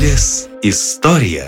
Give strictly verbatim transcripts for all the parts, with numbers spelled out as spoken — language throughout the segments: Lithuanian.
Meilės istorija.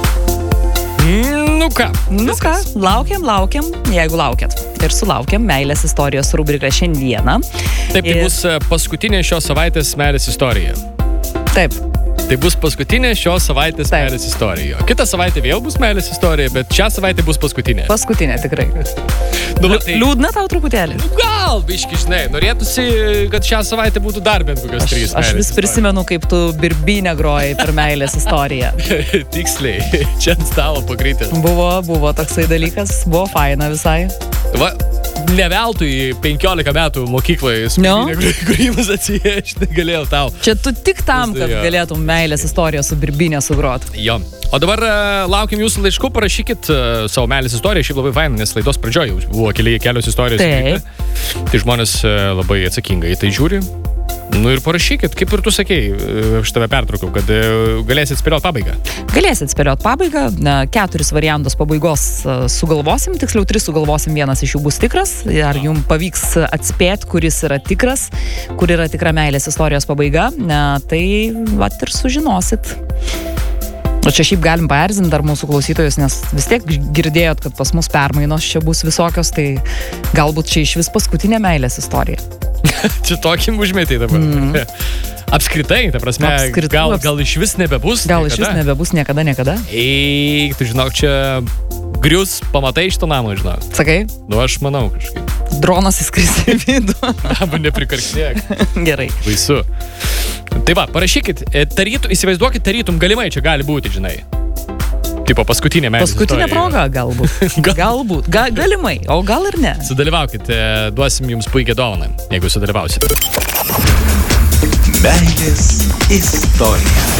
Nu ką, Nu ką, laukiam, laukiam, jeigu laukiat. Ir sulaukiam meilės istorijos rubriką šiandieną. Taip, tai Ir- bus e, paskutinė šios savaitės meilės istorija. Taip, Tai bus paskutinė šios savaitės Taip. meilės istorija. Kita savaitė vėl bus meilės istorija, bet šią savaitę bus paskutinė. paskutinė tikrai. Nu, va, tai, Liūdna tau truputėlį. gal, biški, žinai, norėtųsi, kad šią savaitę būtų dar bent kokios Aš, trys. aš vis prisimenu, kaip tu birbynę grojai per meilės istoriją. prisimenu. Tiksliai, čia ant stalo pakrytęs. Buvo, buvo toksai dalykas, buvo faina visai. Va, ne veltui penkiolika metų mokykloje No. grojimus atsijė, aš negalėjau tau. Čia tu tik tam, kad Jo. galėtum meilės istoriją su birbynė sugrot. Jo. O dabar uh, laukiam jūsų laiškų, parašykit uh, savo meilės istoriją, šiaip labai faina, nes laidos pradžioje jau buvo keli, kelios istorijos. Taip. įvykę. Tai žmonės uh, labai atsakingai į tai žiūri. Nu ir parašykit, kaip ir tu sakei, uh, aš tave pertraukiau, kad uh, galėsit spėlioti pabaigą. Galėsit spėliot pabaigą, na, keturis variantus pabaigos a, sugalvosim, tiksliau tris sugalvosim, vienas iš jų bus tikras. Ar jums pavyks atspėti, kuris yra tikras, kur yra tikra meilės istorijos pabaiga, na, tai vat ir sužinosit. O čia šiaip galim paerzinti dar mūsų klausytojus, nes vis tiek girdėjot, kad pas mus permainos čia bus visokios, tai galbūt čia iš vis paskutinė meilės istorija. Čia tokį užmetį dabar. Mm. Apskritai, ta prasme, Apskritai, gal, aps- gal iš vis nebebus. Gal iš vis niekada? nebebus niekada, niekada? Eik, tu žinok, čia grius, pamatai šitą namą, žinok. Sakai, Nu, aš manau kažkaip. dronas įskris į vidų. Arba neprikarksėk. Gerai. Baisu. Tai va, parašykit, e, tarytum, įsivaizduokit, tarytum galimai čia gali būti, žinai. Tipo, paskutinė meilės Paskutinė istorija. proga, galbūt. Gal- Galbūt. Ga, galimai, o gal ir ne. Sudalyvaukit, e, duosim jums puikią dovaną, jeigu sudalyvausit. Meilės istorija.